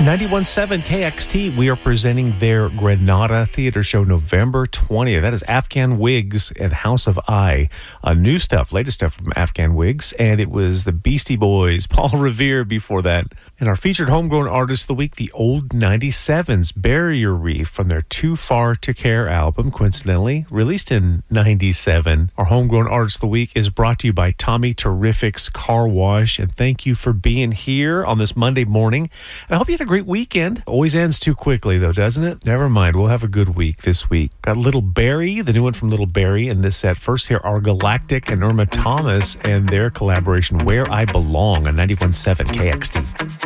91.7 KXT, we are presenting their Granada Theater Show November 20th. That is Afghan Wigs and House of I. New stuff, latest stuff from Afghan Wigs. And it was the Beastie Boys, Paul Revere before that. And our featured homegrown artist of the week, the Old 97s, Barrier Reef, from their Too Far to Care album, coincidentally, released in 97. Our homegrown artist of the week is brought to you by Tommy Terrific's Car Wash. And thank you for being here on this Monday morning. And I hope you had a great weekend. Always ends too quickly, though, doesn't it? Never mind. We'll have a good week this week. Got Little Barry, the new one from Little Barry in this set. First here are Galactic and Irma Thomas and their collaboration, Where I Belong, on 91.7 KXT.